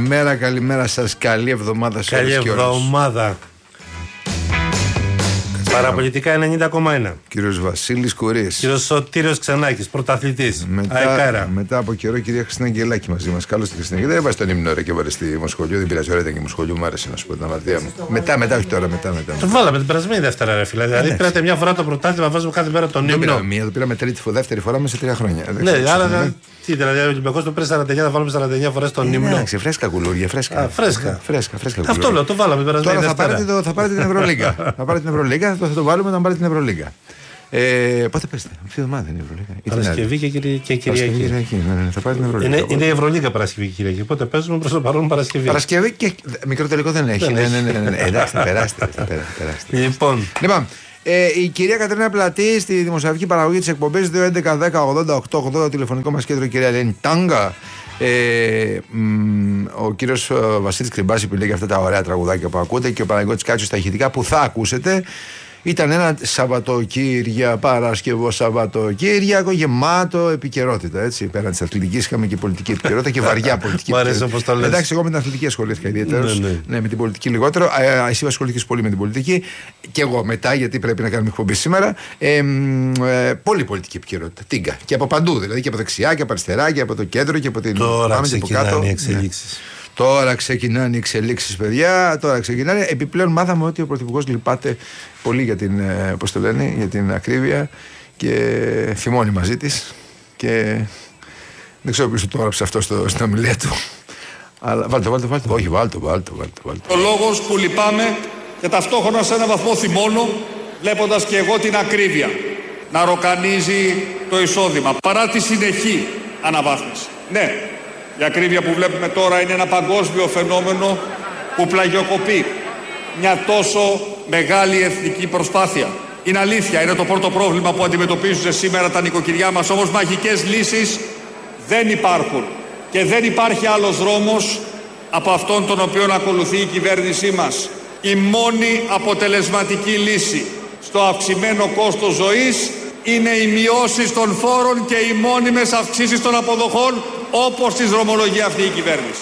Καλημέρα σας. Καλή εβδομάδα σε όλους και όλες. Καλή εβδομάδα. Παραπολιτικά 90,1. Κύριος Βασίλης Κουρής. Κύριος Σωτήριος Ξανάκης, πρωταθλητής. Μετά από καιρό, κυρία Χριστίνα Αγγελάκη μαζί μας. Καλώς τη Χριστίνα. Δεν έβαζε τον ύμνο και βάλε στη Μοσχολιού. Δεν πειράζει, ωραία ήταν και Μοσχολιού. Μου άρεσε να σου πω την αμαρτία μου. Μετά, όχι τώρα, μετά. Το βάλαμε την περασμένη Δευτέρα, ρε φίλε. Δηλαδή πήρατε μια φορά το πρωτάθλημα, βάζουμε κάθε μέρα τον ύμνο. Το πήραμε δεύτερη φορά μέσα σε 3 χρόνια. Ναι, άρα. Τι δηλαδή, ο Ολυμπιακός το πήρε 49, θα βάλουμε 49 φορές τον ύμνο. Εντάξει, φρέσκα κουλούρια, φρέσκα. Αυτό λέω, το βάλαμε την περασμένη Δευτέρα. Θα πάρετε την Ευρωλίγκα. Θα το βάλουμε να πάρετε την Ευρωλίγκα. Πότε πέστε, αυτή εβδομάδα είναι η Ευρωλίγκα. Παρασκευή και Κυριακή. Θα πάρετε την Ευρωλίγκα. Είναι η Ευρωλίγκα Παρασκευή και Κυριακή. Οπότε παίζουμε προς το παρόν Παρασκευή. Παρασκευή και μικρό τελικό δεν έχει. Ναι. Εντάξει, θα περάσετε. Λοιπόν. Η κυρία Κατερίνα Πλατή στη δημοσιογραφική παραγωγή της εκπομπής 2.11.10.80.880 τηλεφωνικό μας κέντρο, η κυρία Ελένη Τάγκα. Ο κύριος Βασίλης Κρυμπάς που λέει για αυτά τα ωραία τραγουδάκια που ακούτε και ο Παναγιώτης Κάτσιος στα ηχητικά που θα ακούσετε. Ήταν ένα Παρασκευό Σαββατοκύριακο γεμάτο επικαιρότητα. Έτσι. Πέραν της αθλητικής είχαμε και πολιτική επικαιρότητα και βαριά πολιτική επικαιρότητα. Εντάξει, εγώ με την αθλητική ασχολήθηκα ιδιαίτερως. Ναι, με την πολιτική λιγότερο. Εσύ ασχολήθηκες πολύ με την πολιτική. Και εγώ μετά, γιατί πρέπει να κάνουμε εκπομπή σήμερα. Πολύ πολιτική επικαιρότητα. Τίγκα. Και από παντού, δηλαδή και από δεξιά και από αριστερά και από το κέντρο και από την. Τώρα ξεκινάνε οι εξελίξεις. Τώρα ξεκινάνε οι εξελίξεις, παιδιά. Επιπλέον μάθαμε ότι ο Πρωθυπουργός λυπάται πολύ για την, για την ακρίβεια και θυμώνει μαζί της. Και δεν ξέρω ποιος το έγραψε αυτό στην ομιλία του. Αλλά βάλτε. Όχι, βάλτε. Ο λόγος που λυπάμαι και ταυτόχρονα σε έναν βαθμό θυμώνω, βλέποντας και εγώ την ακρίβεια να ροκανίζει το εισόδημα παρά τη συνεχή αναβάθμιση. Ναι. Η ακρίβεια που βλέπουμε τώρα είναι ένα παγκόσμιο φαινόμενο που πλαγιοκοπεί μια τόσο μεγάλη εθνική προσπάθεια. Είναι αλήθεια, είναι το πρώτο πρόβλημα που αντιμετωπίζουν σήμερα τα νοικοκυριά μας, όμως μαγικές λύσεις δεν υπάρχουν. Και δεν υπάρχει άλλος δρόμος από αυτόν τον οποίο ακολουθεί η κυβέρνησή μας. Η μόνη αποτελεσματική λύση στο αυξημένο κόστος ζωής είναι οι μειώσεις των φόρων και οι μόνιμες αυξήσεις των αποδοχών, όπως της δρομολογεί αυτή η κυβέρνηση.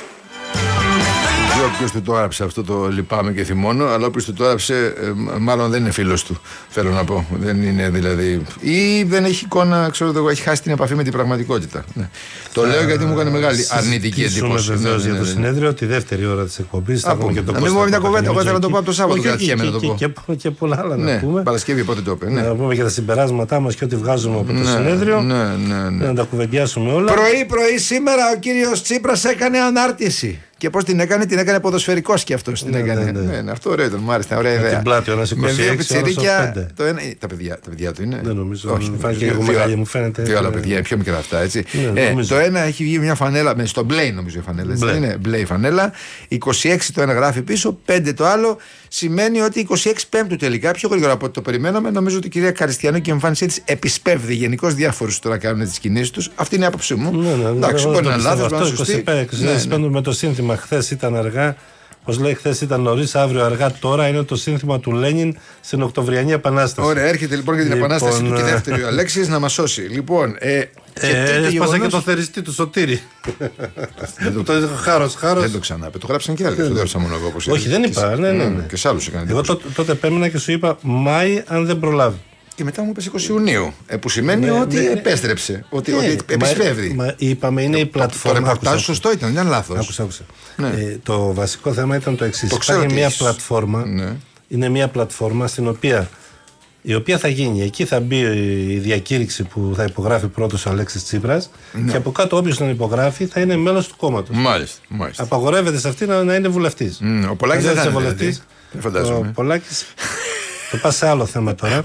Όποιος του το έγραψε αυτό το λυπάμαι και θυμώνω, αλλά όποιος του το έγραψε μάλλον δεν είναι φίλος του, θέλω να πω. Δεν είναι δηλαδή. Ή δεν έχει εικόνα, ξέρω εγώ, έχει χάσει την επαφή με την πραγματικότητα. Ναι. Το λέω γιατί μου έκανε μεγάλη αρνητική εντύπωση. Βεβαίως για το συνέδριο, τη δεύτερη ώρα της εκπομπής. Θα πούμε και το Κώστα. Να μην πούμε μια κουβέντα, εγώ θέλω να το πω από το Σάββατο. Και πολλά άλλα να πούμε. Παρασκευή πότε το είπε. Να πούμε και τα συμπεράσματά μας και ό,τι βγάζουμε από το συνέδριο. Να τα κουβεντιάσουμε όλα. Πρωί σήμερα ο κύριος Τσίπρας έκανε ανάρτηση. Και πώς την έκανε ποδοσφαιρικός και αυτός την έκανε. Ναι, αυτό ωραίο ήταν, μου άρεσε, ωραία ιδέα. Την πλάτη, ένας 26, με δύο πιτσιρίκια. Τα παιδιά του είναι. Δεν νομίζω. Όχι, μου φαίνεται. Δύο άλλα παιδιά, πιο μικρά αυτά, έτσι. Το ένα έχει βγει μια φανέλα, στο μπλε νομίζω η φανέλα. Δεν είναι μπλε η φανέλα. 26 το ένα γράφει πίσω, 5 το άλλο. Σημαίνει ότι 26 Πέμπτου τελικά, πιο γρήγορα από ό,τι το περιμέναμε. Νομίζω ότι η κυρία Καριστιανού και η εμφάνισή της επισπεύδει γενικώς διάφορους τώρα κάνουν τις κινήσεις τους. Αυτή είναι η άποψή μου. Εντάξει, μπορεί να είναι λάθος, μπορεί να είναι σωστή. Με το σύνθημα χθες ήταν αργά, όπως λέει χθες ήταν νωρίς, αύριο αργά. Τώρα είναι το σύνθημα του Λένιν στην Οκτωβριανή Επανάσταση. Ωραία, έρχεται λοιπόν για την Επανάσταση του και δεύτερη ο Αλέξης να μας σώσει. Λοιπόν, έσπασα και το θεριστή του Σωτήρη. Χάρος. Δεν το ξανάπε. Το γράψαν και άλλοι. Δεν το γράψα μόνο εγώ. Όχι, δεν είπα. Ναι. Και σε άλλους έκανε. Εγώ τότε επέμενα και σου είπα Μάη αν δεν προλάβει. Και μετά μου είπες 20 Ιουνίου. Που σημαίνει ότι επέστρεψε. Ότι επισπεύδει. Είπαμε είναι η πλατφόρμα. Το ρεπορτάζ σωστό ήταν, δεν είναι λάθος. Άκουσα. Το βασικό θέμα ήταν το εξής. Υπάρχει μια πλατφόρμα. Είναι μια πλατφόρμα στην οποία. Η οποία θα γίνει. Εκεί θα μπει η διακήρυξη που θα υπογράφει πρώτος ο Αλέξης Τσίπρας. Και από κάτω όποιος τον υπογράφει θα είναι μέλος του κόμματος. Μάλιστα. Απαγορεύεται σε αυτή να είναι βουλευτής. Ο Πολάκης δεν θα είναι βουλευτής. Ο Πολάκης. Το πάω σε άλλο θέμα τώρα.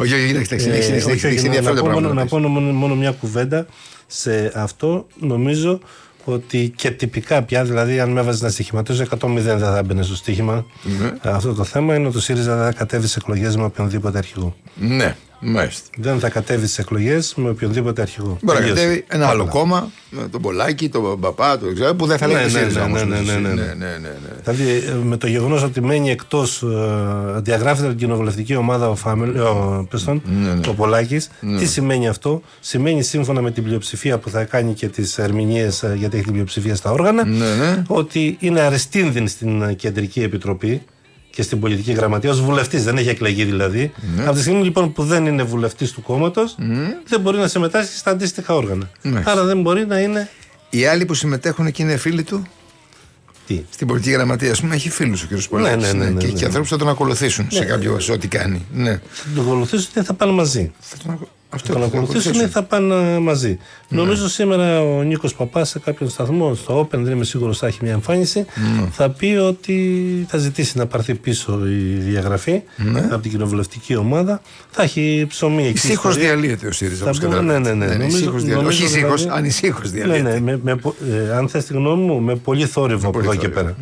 Να πω μόνο μια κουβέντα σε αυτό. Νομίζω ότι και τυπικά πια, δηλαδή αν με έβαζε να στοιχηματίζω 100-0 δεν θα έμπαινε στο στοίχημα. Αυτό το θέμα είναι ότι ο ΣΥΡΙΖΑ δεν θα κατέβει σε εκλογές με οποιονδήποτε αρχηγό. Ναι. Μάλιστα. Δεν θα κατέβει στις εκλογές με οποιονδήποτε αρχηγό. Μπορεί να κατέβει ένα άλλο κόμμα, τον Πολάκη, τον Παπά, τον ξέρω, που δεν θα λέει ΣΥΡΙΖΑ. Δηλαδή με το γεγονός ότι μένει εκτός, διαγράφεται την κοινοβουλευτική ομάδα ο Πολάκης, τι σημαίνει αυτό? Σημαίνει σύμφωνα με την πλειοψηφία που θα κάνει και τις ερμηνείες, γιατί έχει την πλειοψηφία στα όργανα, ότι είναι αρεστίνδυνη στην Κεντρική Επιτροπή και στην πολιτική γραμματεία ως βουλευτής, δεν έχει εκλεγεί δηλαδή. Από τη στιγμή λοιπόν που δεν είναι βουλευτής του κόμματος, δεν μπορεί να συμμετάσχει στα αντίστοιχα όργανα. Άρα δεν μπορεί να είναι. Οι άλλοι που συμμετέχουν και είναι φίλοι του. Τι? Στην πολιτική γραμματεία, ας πούμε, έχει φίλους ο κ. Πολάκης. Και ανθρώπους θα τον ακολουθήσουν σε κάποιο ό,τι κάνει. Θα τον ακολουθήσουν και θα πάνε μαζί. Θα τον ακολουθήσουν ή θα πάνε μαζί. Νομίζω σήμερα ο Νίκος Παπάς σε κάποιον σταθμό, στο Open, δεν είμαι σίγουρος θα έχει μια εμφάνιση, θα πει ότι θα ζητήσει να πάρθει πίσω η διαγραφή από την κοινοβουλευτική ομάδα. Θα έχει ψωμί εκεί. Ησύχως διαλύεται ο ΣΥΡΙΖΑ. Όχι ησύχως, ανησύχως διαλύεται. Αν θες τη γνώμη μου, με πολύ θόρυβο από εδώ και πέρα.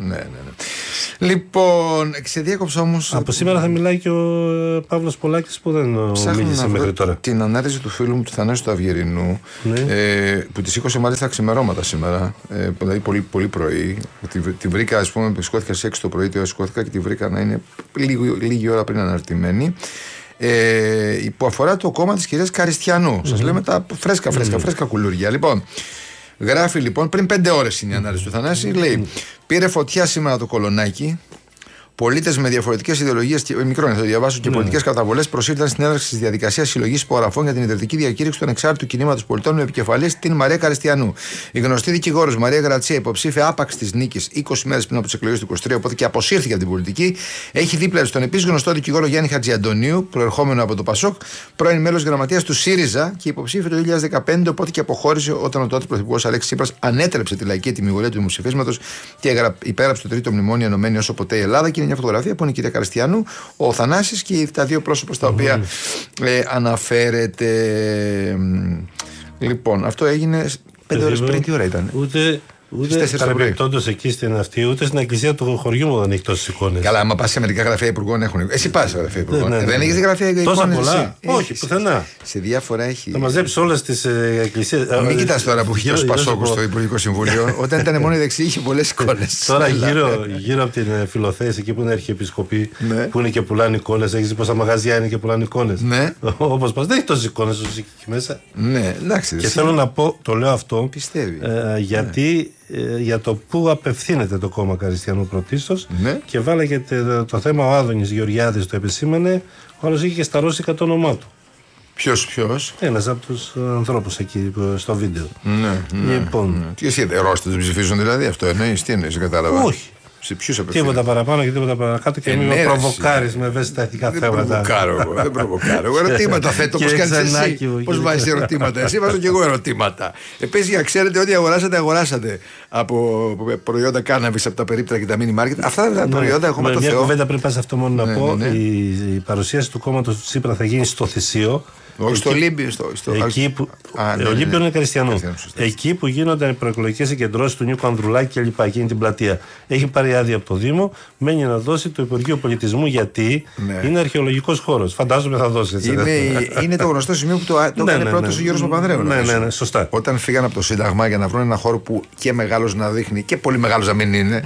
Λοιπόν, σε διέκοψα όμως. Από σήμερα θα μιλάει και ο Παύλος Πολάκης που δεν μίλησε μέχρι τώρα. Την ανάρτηση του φίλου μου του Θανάση του Αυγερινού, που τη σήκωσε μάλιστα ξημερώματα σήμερα, δηλαδή πολύ, πολύ πρωί. Τη βρήκα, ας πούμε, σηκώθηκα στις 6 το πρωί, σηκώθηκα και τη βρήκα να είναι λίγη ώρα πριν αναρτημένη. Που αφορά το κόμμα της κυρίας Καριστιανού. Σας λέμε τα φρέσκα κουλούρια. Λοιπόν. Γράφει λοιπόν, πριν 5 ώρες είναι η ανάρτηση του Θανάση, λέει: πήρε φωτιά σήμερα το Κολονάκι. Πολίτες με διαφορετικές ιδεολογίες, μικρό θα το διαβάσω, και πολιτικές καταβολές προσήλθαν στην έναρξη της διαδικασίας συλλογής υπογραφών για την ιδρυτική διακήρυξη του Ανεξάρτητου Κινήματος Πολιτών με επικεφαλής την Μαρία Καριστιανού. Η γνωστή δικηγόρος Μαρία Γρατσία, υποψήφια άπαξ της νίκης 20 μέρες πριν από τις εκλογές του 23, οπότε και αποσύρθηκε από την πολιτική, έχει δίπλα στον επίσης γνωστό δικηγόρο Γιάννη Χατζιαντονίου, προερχόμενο από το ΠΑΣΟΚ, πρώην μέλος γραμματείας του ΣΥΡΙΖΑ και υποψήφιο το 2015, οπότε και αποχώρησε όταν ο τότε πρωθυπουργός Αλέξης Τσίπρας ανέτρεψε τη λαϊκή τιμιγορία του δημοψηφίσματος και υπέγραψε το τρίτο μνημόνιο ενωμένη όσο ποτέ η Ελλάδα. Μια φωτογραφία που είναι η κυρία Καριστιανού, ο Θανάσης και τα δύο πρόσωπα στα οποία αναφέρεται. Λοιπόν, αυτό έγινε 5 ώρες πριν. Τι ώρα ήταν? Ούτε παρεμπιπτόντως εκεί στην αυτή, ούτε στην εκκλησία του χωριού μου δεν έχει τόσες εικόνες. Καλά, άμα πας σε μερικά γραφεία υπουργών έχουν. Εσύ πας σε γραφεία υπουργών. Δεν έχεις γραφεία εικόνες? Τόσα πολλά. Όχι, πουθενά. Σε διάφορα έχει. Θα μαζέψεις όλες τις εκκλησίες. Μην κοιτάς τώρα που είχε ο Πασόκος στο Υπουργικό Συμβούλιο. Όταν ήταν μόνο η δεξί είχε πολλές εικόνες. Τώρα γύρω από την Φιλοθέηση, εκεί που είναι αρχιεπισκοπή, που είναι και πουλάνε εικόνες, έχεις δει πόσα μαγαζιά είναι και πουλάνε εικόνες. Όπως πας, δεν έχει τόσες εικόνες όσο εκεί μέσα. Ναι, εντάξει. Και θέλω να πω, το λέω αυτό, γιατί για το πού απευθύνεται το κόμμα Καριστιανού πρωτίστως, και βάλε και το θέμα ο Άδωνης Γεωργιάδης το επισήμανε, ο άλλος είχε και σταρώσει το όνομά του. Ποιος? Ένας από τους ανθρώπους εκεί στο βίντεο. Λοιπόν. Τι εσύ, Ρώστες δεν ψηφίζουν δηλαδή, αυτό εννοείς? Τι εννοείς, κατάλαβα? Όχι. Σε ποιους απευθύνεται? Τίποτα παραπάνω και τίποτα παρακάτω και μην με προβοκάρεις με ευαίσθητα ηθικά θέματα. Δεν προβοκάρω. Ερωτήματα θέτω, όπως κάνεις εσύ. Πώς βάζεις ερωτήματα? Εσύ βάζω και εγώ ερωτήματα. Επίσης, για να ξέρετε, ό,τι αγοράσατε από προϊόντα κάναβης, από τα περίπτερα και τα mini market, αυτά τα προϊόντα έχω με το Θεό. Μια κουβέντα πριν πας αυτό μόνο να πω. Η παρουσίαση του κόμματος του Τσίπρα θα γίνει στο Θησίο. Όχι στο Ολύμπιο. Ο Ολύμπιο είναι Καριστιανού. Εκεί που γίνονται οι προεκλογικές συγκεντρώσεις του Νίκου Ανδρουλάκη κλπ. Εκείνη την πλατεία. Έχει πάρει άδεια από το Δήμο. Μένει να δώσει το Υπουργείο Πολιτισμού γιατί είναι αρχαιολογικός χώρος. Φαντάζομαι θα δώσει. Είναι το γνωστό σημείο που το έκανε πρώτος ο Γιώργος Παπανδρέου. Ναι, σωστά. Όταν φύγαν από το Σύνταγμα για να βρουν ένα χώρο που και μεγάλος να δείχνει και πολύ μεγάλος να μην είναι.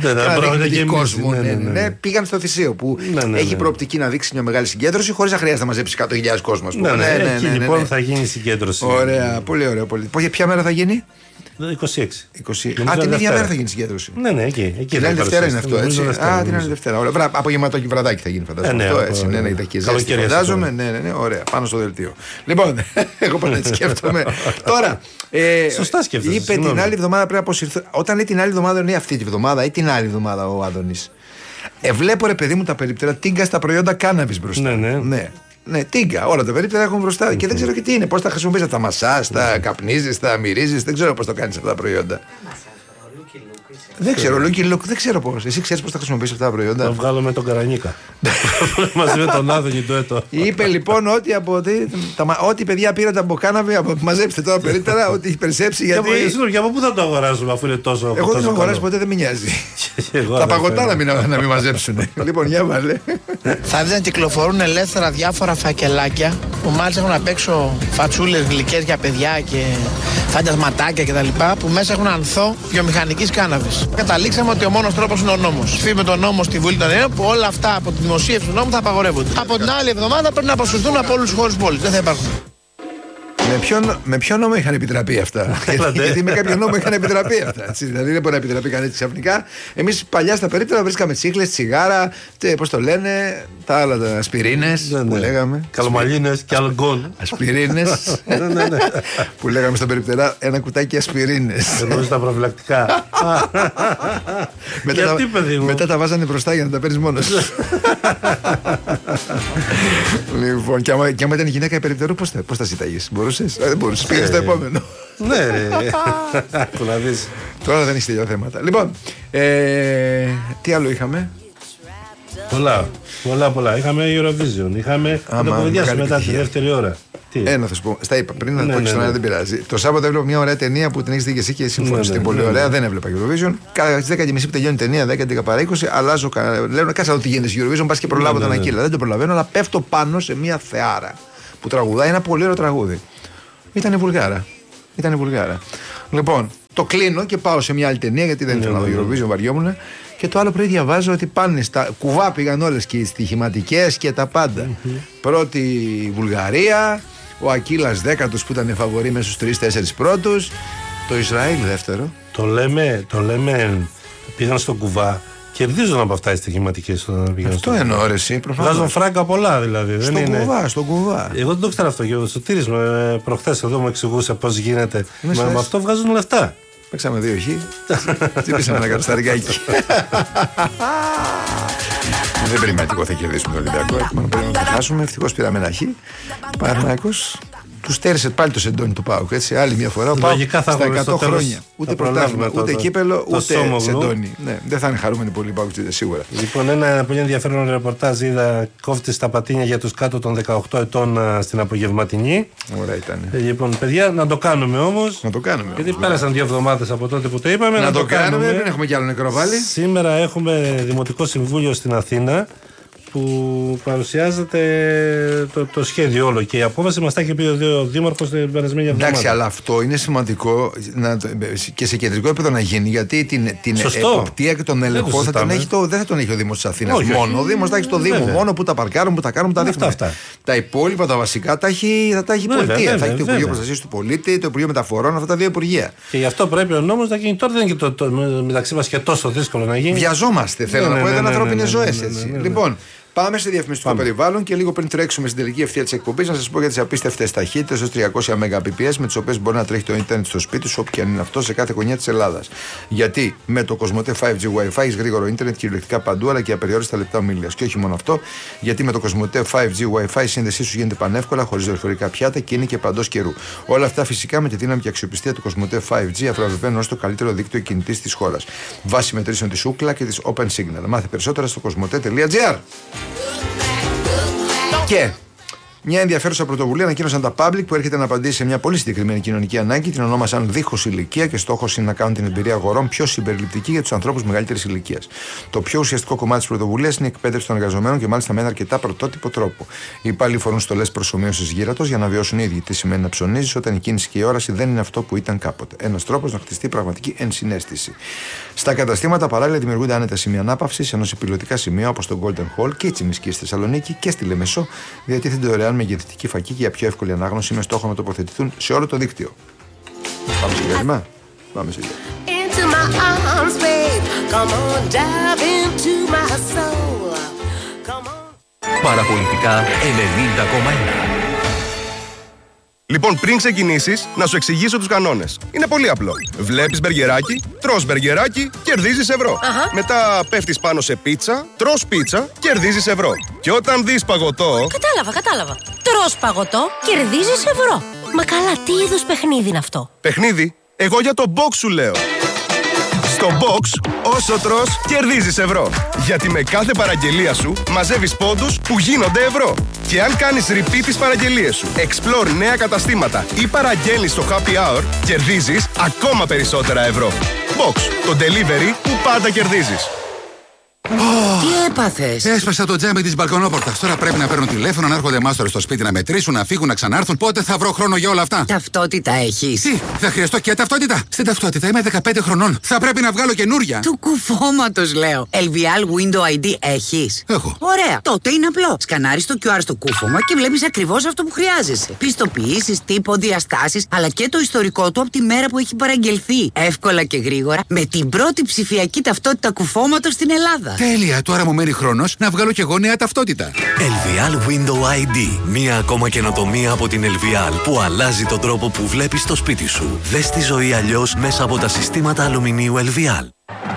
Πήγαν στο Θησίο που έχει προοπτική να δείξει μια μεγάλη συγκέντρωση χωρίς να χρειάζεται να μαζέψει 100.000 κόσμο. Εκεί λοιπόν θα γίνει συγκέντρωση. Ωραία, πολύ ωραία. Ποια μέρα θα γίνει? 26. Την ίδια μέρα θα γίνει συγκέντρωση. Ναι, εκεί. Την άλλη Δευτέρα είναι αυτό, έτσι. Την άλλη Δευτέρα. Απογευματό και βραδάκι θα γίνει, φαντάζομαι. Αυτό έτσι. Ναι, τα ζέστη, φαντάζομαι. Ναι, ωραία. Πάνω στο δελτίο. Λοιπόν, εγώ πάντα έτσι σκέφτομαι. Τώρα. Σωστά σκέφτομαι. Είπε την άλλη εβδομάδα πρέπει να αποσυρθώ. Όταν λέει την άλλη εβδομάδα, είναι αυτή τη εβδομάδα ή την άλλη εβδομάδα ο Άδωνης. Βλέπω ρε παιδί μου τα περίπτερα τίγκα στα προϊόντα κάναβης μπροστά. Ναι, τίγκα. Όλα τα περίπτερα έχουν μπροστά. Και δεν ξέρω και τι είναι. Πώς τα χρησιμοποιείς, τα μασάς, τα καπνίζεις, τα μυρίζεις. Δεν ξέρω πώς το κάνεις αυτά τα προϊόντα. Δεν ξέρω, δεν ξέρω πώς. Εσύ ξέρεις πώς τα χρησιμοποιείς αυτά τα προϊόντα? Θα βγάλω με τον Καρανίκα. Μαζί με τον Άδωνη το έτο. Είπε λοιπόν ότι ό,τι παιδιά πήρατε από κάναβη, μαζέψτε τώρα περίπτερα, ότι έχει περισσέψει. Γιατί. Και από πού θα το αγοράσουμε αφού είναι τόσο. Εγώ δεν το αγοράσω ποτέ, δεν με νοιάζει. Τα παγωτά να μην μαζέψουν. Λοιπόν, για βάλε. Θα δείτε να κυκλοφορούν ελεύθερα διάφορα φακελάκια που μάλιστα έχουν απ' έξω φατσούλες γλυκές για παιδιά και φαντασματάκια κτλ. Που μέσα έχουν ανθό βιομηχανικής κάναβης. Καταλήξαμε ότι ο μόνος τρόπος είναι ο νόμος. Ψηφίσουμε τον νόμο στη Βουλή των Ελλήνων που όλα αυτά από τη δημοσίευση του νόμου θα απαγορεύονται. Από την άλλη εβδομάδα πρέπει να αποσυρθούν από όλους τους χώρους πόλης. Δεν θα υπάρχουν. Με ποιο νόμο είχαν επιτραπεί αυτά? Γιατί με κάποιο νόμο είχαν επιτραπεί αυτά. Δηλαδή δεν μπορεί να επιτραπεί κανένα ξαφνικά. Εμείς παλιά στα περίπτερα βρίσκαμε τσίχλες, τσιγάρα, πώς το λένε, τα άλλα τα ασπιρίνες που λέγαμε. Καλομαλίνες και αλγκόν. Ασπιρίνες. Που λέγαμε στα περίπτερα ένα κουτάκι ασπιρίνες. Εννοείς τα προφυλακτικά. Γιατί, παιδί μου? Μετά τα βάζανε μπροστά για να τα παίρνεις μόνος. Λοιπόν, και άμα ήταν γυναίκα περιπτερού, πώς θα ζητάγεις? Δεν μπορούσες, πήγες στο επόμενο. Ναι, που να δεις. Τώρα δεν έχει τέτοια θέματα. Λοιπόν, τι άλλο είχαμε? Πολλά. Είχαμε Eurovision. Είχαμε να το κουβεντιάσουμε μετά τη δεύτερη ώρα. Θα σου πω, στα είπα πριν, να το πω στον αέρα, δεν πειράζει. Το Σάββατο έβλεπα μια ωραία ταινία που την έχεις δει και εσύ και συμφωνείς. Την πολύ ωραία, δεν έβλεπα Eurovision. Κατά τις 10:30 που τελειώνει η ταινία, 10 παρά 20, αλλάζω. Λέω, κάτσα δω τι γίνεται στη Eurovision, πας και προλάβω τον Ακύλα. Δεν το προλαβαίνω, αλλά πέφτω πάνω σε μια θεάρα που τραγουδάει ένα πολύ ωραίο τραγούδι. Ήταν Βουλγάρα. Λοιπόν, το κλείνω και πάω σε μια άλλη ταινία γιατί δεν ήθελα να δω Eurovision, βαριόμουν. Και το άλλο πρωί διαβάζω ότι πάνε στα κουβά, πήγαν όλες και οι στοιχηματικές και τα πάντα. Πρώτη Βουλγαρία, ο Ακύλας 10ος που ήταν φαβορί μέσα στους 3-4 πρώτους, το Ισραήλ δεύτερο. Το λέμε, πήγαν στον κουβά. Κερδίζουν από αυτά οι στοιχηματικές. Αυτό εννοώ, εσύ, προφανώς. Βγάζουν φράγκα πολλά δηλαδή. Στον κουβά. Εγώ δεν το ξέρω αυτό. Και ο Σωτήρης προχθές εδώ μου εξηγούσε πώς γίνεται. Με αυτό βγάζουν λεφτά. Παίξαμε 2 Τσίπησαμε ένα κατοσταρικάκι. Δεν περιμένω εγώ θα κερδίσουμε τον Ολυμπιακό. Μόνο πρέπει να το χάσουμε. Ευτυχώς πήραμε ένα χ. Παναθηναϊκός του στέρισε πάλι το σεντόνι του ΠΑΟΚ. Έτσι, άλλη μια φορά. Ο ΠΑΟΚ στα 100 χρόνια. Ούτε πρωτάθλημα, ούτε κύπελο, ούτε σεντόνι. Ναι, δεν θα είναι χαρούμενοι πολύ οι ΠΑΟΚ, σίγουρα. Λοιπόν, ένα πολύ ενδιαφέρον ρεπορτάζ είδα. Κόφτη στα πατίνια για τους κάτω των 18 ετών στην απογευματινή. Ωραία ήταν. Λοιπόν, παιδιά, να το κάνουμε όμως. Να το κάνουμε. Γιατί πέρασαν 2 εβδομάδες από τότε που το είπαμε. Να το κάνουμε. Δεν έχουμε κι άλλο νεκρό βάλει. Σήμερα έχουμε Δημοτικό Συμβούλιο στην Αθήνα, που παρουσιάζεται το σχέδιο όλο και η απόφαση μας τα έχει πει ο Δήμαρχος την περασμένη εβδομάδα. Εντάξει, αλλά αυτό είναι σημαντικό και σε κεντρικό επίπεδο να γίνει, γιατί την εποπτεία και τον έλεγχο δεν θα τον έχει ο Δήμος της Αθήνας μόνο. Ο Δήμος θα έχει στο Δήμο μόνο που τα παρκάρουν, που τα κάνουν, που τα δείχνουν. Τα υπόλοιπα, τα βασικά θα τα έχει η πολιτεία. Θα έχει το Υπουργείο Προστασίας του Πολίτη, το Υπουργείο Μεταφορών, αυτά τα 2 υπουργεία. Και γι' αυτό πρέπει ο νόμος να γίνει. Τώρα δεν είναι και μεταξύ μας και τόσο δύσκολο να γίνει. Βιαζόμαστε, θέλω να πω, είναι ανθρώπινες ζωές έτσι. Λοιπόν. Πάμε σε διαφημιστικό περιβάλλον και λίγο πριν τρέξουμε στην τελική ευθεία της εκπομπής, να σας πω για τις απίστευτες ταχύτητες ως 300 Mbps με τις οποίες μπορεί να τρέχει το ίντερνετ στο σπίτι σου, όπου και αν είναι αυτό, σε κάθε γωνιά της Ελλάδας. Γιατί με το Κοσμοτέ 5G Wi-Fi έχεις γρήγορο ίντερνετ κυριολεκτικά παντού, αλλά και απεριόριστα λεπτά ομιλίας. Και όχι μόνο αυτό, γιατί με το Κοσμοτέ 5G Wi-Fi η σύνδεσή σου γίνεται πανεύκολα, χωρίς δορυφορικά πιάτα και είναι και παντός καιρού. Όλα αυτά φυσικά με τη δύναμη και αξιοπιστία του Κοσμοτέ 5G αφραβευαίνουν ως το καλύτερο δίκτυο κινητής της χώρας. Βάσει μετρήσεων της Ookla και της Open Signal. Μάθε περισσότερα στο κοσμοτέ.gr. Και μια ενδιαφέρουσα πρωτοβουλία ανακοίνωσαν τα Public που έρχεται να απαντήσει σε μια πολύ συγκεκριμένη κοινωνική ανάγκη. Την ονόμασαν Δίχως Ηλικία και στόχος είναι να κάνουν την εμπειρία αγορών πιο συμπεριληπτική για τους ανθρώπους μεγαλύτερης ηλικίας. Το πιο ουσιαστικό κομμάτι της πρωτοβουλίας είναι η εκπαίδευση των εργαζομένων και μάλιστα με ένα αρκετά πρωτότυπο τρόπο. Οι υπάλληλοι φορούν στολές προσομοίωσης γύρατος για να βιώσουν οι ίδιοι τι σημαίνει να ψωνίζεις όταν η κίνηση και η όραση δεν είναι αυτό που ήταν κάποτε. Ένας τρόπος να χτιστεί πραγματική ενσυναίσθηση. Στα καταστήματα παράλληλα δημιουργούνται άνετα σημεία ανάπαυσης, ενώ σε πιλωτικά σημεία όπως το Golden Hall και η Τσιμισκή στη Θεσσαλονίκη και στη Λεμεσό διατίθενται δωρεάν μεγεθυντική φακή για πιο εύκολη ανάγνωση με στόχο να τοποθετηθούν σε όλο το δίκτυο. Πάμε σε διάλειμμα. Πάμε σε Παραπολιτικά 90,1. Λοιπόν, πριν ξεκινήσεις, να σου εξηγήσω τους κανόνες. Είναι πολύ απλό. Βλέπεις μπεργκεράκι, τρως μπεργκεράκι, κερδίζεις ευρώ. Μετά πέφτεις πάνω σε πίτσα, τρως πίτσα, κερδίζεις ευρώ. Και όταν δεις παγωτό... Κατάλαβα. Τρως παγωτό, κερδίζεις ευρώ. Μα καλά, τι είδους παιχνίδι είναι αυτό? Παιχνίδι? Εγώ για το box σου λέω. Στο box, όσο τρως, κερδίζεις ευρώ. Γιατί με κάθε παραγγελία σου μαζεύεις πόντους που γίνονται ευρώ. Και αν κάνεις repeat τις παραγγελίες σου, explore νέα καταστήματα ή παραγγέλνεις στο happy hour, κερδίζεις ακόμα περισσότερα ευρώ. Box, το delivery που πάντα κερδίζεις. Τι έπαθες? Έσπασα το τζάμι της μπαλκονόπορτας. Τώρα πρέπει να παίρνω τηλέφωνο, να έρχονται μάστορες στο σπίτι να μετρήσουν, να φύγουν, να ξανάρθουν. Πότε θα βρω χρόνο για όλα αυτά? Ταυτότητα έχεις? Τι, θα χρειαστώ και ταυτότητα? Στην ταυτότητα είμαι 15 χρονών. Θα πρέπει να βγάλω καινούρια. Του κουφώματος λέω. LVL Window ID έχεις? Έχω. Ωραία, τότε είναι απλό. Σκανάρεις το QR στο κούφωμα και βλέπεις ακριβώς αυτό που χρειάζεσαι. Πιστοποιήσεις, τύπο, διαστάσεις, αλλά και το ιστορικό του από τη μέρα που έχει παραγγελθεί. Εύκολα και γρήγορα, με την πρώτη ψηφιακή ταυτότητα κουφώματος στην Ελλάδα. Τέλεια, τώρα μου μένει χρόνος να βγάλω και εγώ νέα ταυτότητα. LVL Window ID. Μία ακόμα καινοτομία από την LVL που αλλάζει τον τρόπο που βλέπεις το σπίτι σου. Δες τη ζωή αλλιώς μέσα από τα συστήματα αλουμινίου LVL.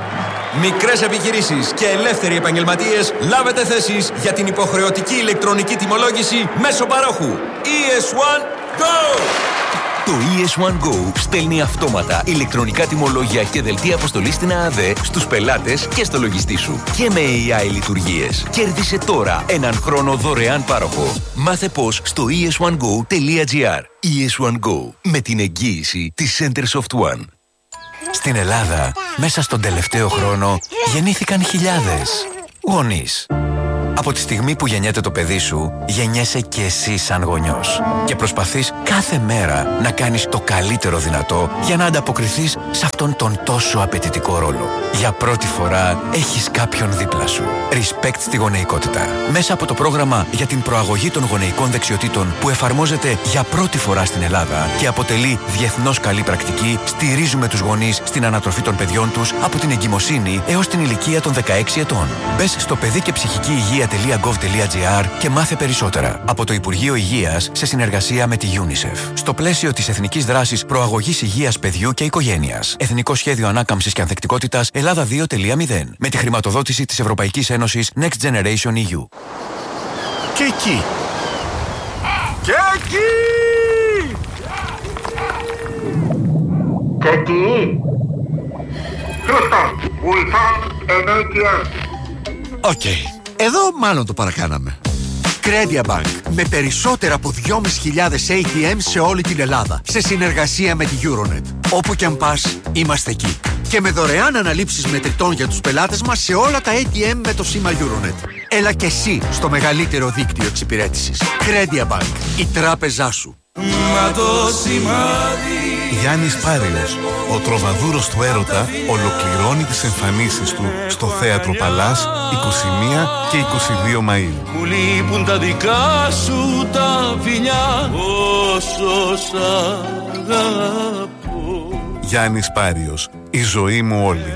Μικρές επιχειρήσεις και ελεύθεροι επαγγελματίες, λάβετε θέσεις για την υποχρεωτική ηλεκτρονική τιμολόγηση μέσω παρόχου. ES1 Go! Το ES1 Go στέλνει αυτόματα ηλεκτρονικά τιμολόγια και δελτία αποστολής στην ΑΑΔΕ στους πελάτες και στο λογιστή σου. Και με AI λειτουργίες. Κέρδισε τώρα έναν χρόνο δωρεάν πάροχο. Μάθε πώς στο es1go.gr. ES1 Go, με την εγγύηση της Centersoft One. Στην Ελλάδα, μέσα στον τελευταίο χρόνο, γεννήθηκαν χιλιάδες γονείς. Από τη στιγμή που γεννιέται το παιδί σου, γεννιέσαι και εσύ σαν γονιός. Και προσπαθείς κάθε μέρα να κάνεις το καλύτερο δυνατό για να ανταποκριθείς σε αυτόν τον τόσο απαιτητικό ρόλο. Για πρώτη φορά έχεις κάποιον δίπλα σου. Respect στη γονεϊκότητα. Μέσα από το πρόγραμμα για την προαγωγή των γονεϊκών δεξιοτήτων που εφαρμόζεται για πρώτη φορά στην Ελλάδα και αποτελεί διεθνώς καλή πρακτική, στηρίζουμε τους γονείς στην ανατροφή των παιδιών τους από την εγκυμοσύνη έως την ηλικία των 16 ετών. Μπες στο παιδί και ψυχική υγεία.gov.gr και μάθε περισσότερα από το Υπουργείο Υγείας σε συνεργασία με τη UNICEF. Στο πλαίσιο της Εθνικής Δράσης Προαγωγής Υγείας Παιδιού και Οικογένειας. Εθνικό Σχέδιο Ανάκαμψης και Ανθεκτικότητας Ελλάδα 2.0. Με τη χρηματοδότηση της Ευρωπαϊκής Ένωσης Next Generation EU. Και εκεί. Και εκεί. Και εκεί. Χρήστο, Ulsan ATM. Οκ. Εδώ μάλλον το παρακάναμε. Credia Bank, με περισσότερα από 2.500 ATM σε όλη την Ελλάδα, σε συνεργασία με τη Euronet. Όπου κι αν πας, είμαστε εκεί. Και με δωρεάν αναλήψεις μετρητών για τους πελάτες μας σε όλα τα ATM με το σήμα Euronet. Έλα και εσύ στο μεγαλύτερο δίκτυο εξυπηρέτησης. Credia Bank, η τράπεζά σου. Μα το σημάδι. Γιάννης Πάριος, ο τροβαδούρος του έρωτα, ολοκληρώνει τις εμφανίσεις του στο Θέατρο Παλάς 21 και 22 Μαΐου. Μου λείπουν τα δικά σου τα φιλιά, όσο σ' αγαπώ. Γιάννης Πάριος, η ζωή μου όλη.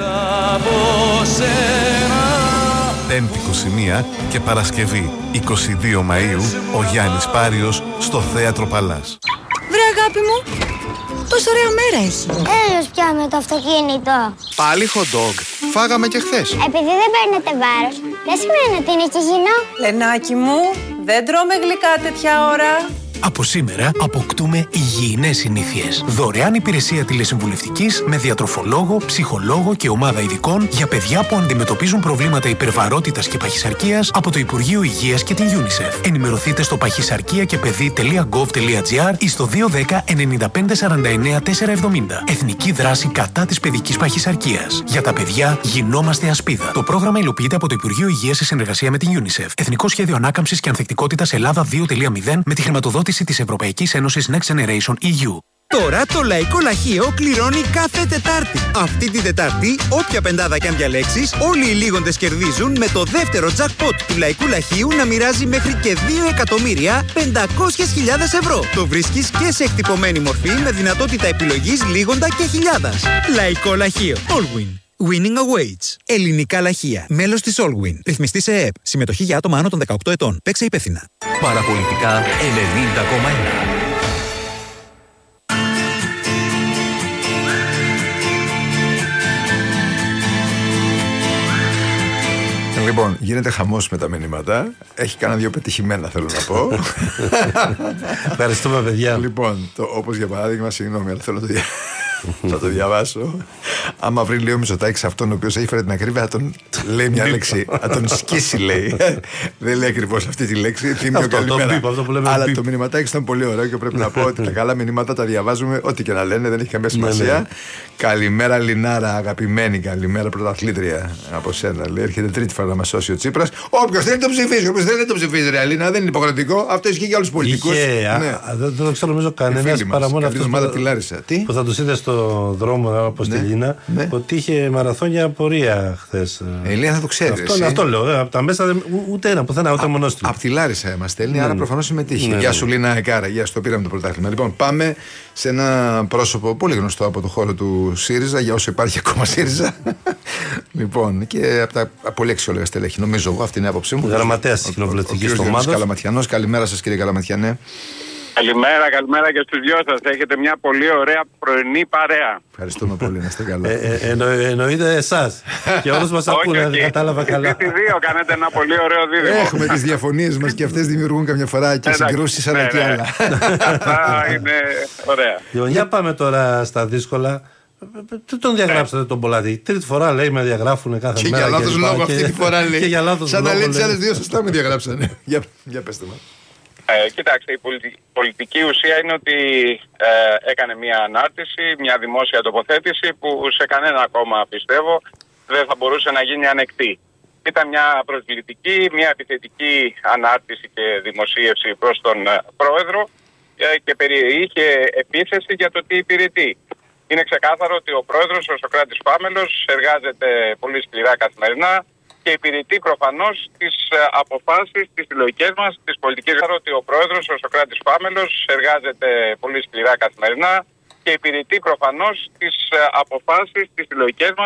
Πέμπτη 21 και Παρασκευή 22 Μαΐου, ο Γιάννης Πάριος στο Θέατρο Παλάς. Βρε αγάπη μου, τόσο ωραία μέρα έχει. Έλεος πια με το αυτοκίνητο. Πάλι hot dog. Φάγαμε και χθες. Επειδή δεν παίρνετε βάρος, δεν σημαίνει ότι είναι υγιεινό. Λενάκι μου, δεν τρώμε γλυκά τέτοια ώρα. Από σήμερα αποκτούμε υγιεινές συνήθειες. Δωρεάν υπηρεσία τηλεσυμβουλευτικής με διατροφολόγο, ψυχολόγο και ομάδα ειδικών για παιδιά που αντιμετωπίζουν προβλήματα υπερβαρότητας και παχυσαρκίας από το Υπουργείο Υγείας και την UNICEF. Ενημερωθείτε στο παχυσαρκία-και-παιδί.gov.gr ή στο 210 95 49 470. Εθνική δράση κατά της παιδικής παχυσαρκίας. Για τα παιδιά γινόμαστε ασπίδα. Το πρόγραμμα υλοποιείται από το Υπουργείο Υγείας σε συνεργασία με την UNICEF. Εθνικό Σχέδιο Ανάκαμψης και Ανθεκτικότητας Ελλάδα 2.0 με τη χρηματοδότηση της Ευρωπαϊκής Ένωσης Next Generation EU. Τώρα το Λαϊκό Λαχείο κληρώνει κάθε Τετάρτη. Αυτή την Τετάρτη, όποια πεντάδα κι αν διαλέξεις, όλοι οι λίγοντες κερδίζουν με το δεύτερο jackpot του Λαϊκού Λαχείου να μοιράζει μέχρι και 2.500.000 ευρώ. Το βρίσκεις και σε εκτυπωμένη μορφή με δυνατότητα επιλογής λίγοντα και χιλιάδας. Λαϊκό Λαχείο. Allwin. Winning awaits. Ελληνικά λαχεία. Μέλος της Allwin. Ρυθμιστή σε ΕΕΠ. Συμμετοχή για άτομα άνω των 18 ετών. Παίξε υπεύθυνα. Παραπολιτικά 90,1. Λοιπόν, γίνεται χαμός με τα μηνύματα. Έχει κάνα δύο πετυχημένα, θέλω να πω. Ευχαριστούμε, παιδιά. Λοιπόν, όπως για παράδειγμα, συγγνώμη, αλλά θέλω να το Θα το διαβάσω. Άμα βρει λίγο Μητσοτάκης αυτόν ο οποίος έχει φέρει την ακρίβεια, θα τον λέει μια λέξη. Θα τον σκίσει, λέει. Δεν λέει ακριβώς αυτή τη λέξη. Θύμιο καλημέρα. Αλλά το μηνυματάκι ήταν πολύ ωραίο και πρέπει να πω ότι τα καλά μηνύματα τα διαβάζουμε. Ό,τι και να λένε, δεν έχει καμία σημασία. Καλημέρα, Λινάρα, αγαπημένη. Καλημέρα, πρωταθλήτρια από σένα. Λέει, έρχεται τρίτη φορά να μας σώσει ο Τσίπρας. Όποιος θέλει το ψηφίζει. Όποιος θέλει το ψηφίζει, ρε Αλίνα. Δεν είναι υποχρεωτικό. Αυτό ισχύει για όλους τους πολιτικούς. Δεν το ξέρω, νομίζω κανένας παρά μόνο αυτός που θα τους είδε στον δρόμο από στη Λίνα, ότι είχε μαραθώνια πορεία χθες. Η Λίνα θα το ξέρει. Αυτό λέω. Από τα μέσα ούτε ένα πουθενά, ούτε μονός του. Από τη Λάρισα μας στέλνει, άρα προφανώς συμμετείχε. Γεια σου, Λίνα Εκάρα. Γεια σου, το πήραμε το πρωτάθλημα. Λοιπόν, πάμε σε ένα πρόσωπο πολύ γνωστό από το χώρο του ΣΥΡΙΖΑ, για όσο υπάρχει ακόμα ΣΥΡΙΖΑ. Λοιπόν, και από τα πολύ αξιόλογα στελέχη, νομίζω εγώ, αυτή είναι η άποψή μου. Γραμματέας της κοινοβουλευτικής ομάδας. Καλαματιανός. Καλημέρα σας, κύριε Καλαματιανέ. Καλημέρα και στους δυο σας. Έχετε μια πολύ ωραία πρωινή παρέα. Ευχαριστούμε πολύ, να είστε καλά. Εννοείται εσάς. Και όλους μας ακούνε, δεν κατάλαβα καλά. Εσείς οι δύο κάνετε ένα πολύ ωραίο δίδυμο. Έχουμε τις διαφωνίες μας και αυτές δημιουργούν καμιά φορά και συγκρούσεις, αλλά και άλλα. Αυτά είναι ωραία. Λοιπόν, για πάμε τώρα στα δύσκολα. Τι τον διαγράψατε τον Πολάτη? Τρίτη φορά λέει με διαγράφουν κάθε μέρα. Και για λάθος λόγο αυτή τη φορά λέει. Και για λάθος λόγο. Σαν να λέει τις άλλες λέει. δύο σωστά με διαγράψανε. Για πέστε μας. Κοιτάξτε, η πολιτική ουσία είναι ότι έκανε μια ανάρτηση, μια δημόσια τοποθέτηση που σε κανένα κόμμα, πιστεύω, δεν θα μπορούσε να γίνει ανεκτή. Ήταν μια προσβλητική, μια επιθετική ανάρτηση και δημοσίευση προς τον πρόεδρο και περιείχε επίθεση για το τι υπηρετεί. Είναι ξεκάθαρο ότι ο πρόεδρος, ο Σωκράτης Πάμελος, εργάζεται πολύ σκληρά καθημερινά και υπηρετεί προφανώς τις αποφάσεις, τις συλλογικές μας, τις πολιτικές. Ότι ο πρόεδρος, ο Σωκράτης Πάμελος, εργάζεται πολύ σκληρά καθημερινά και υπηρετεί προφανώς τις αποφάσεις, τις συλλογικές μας.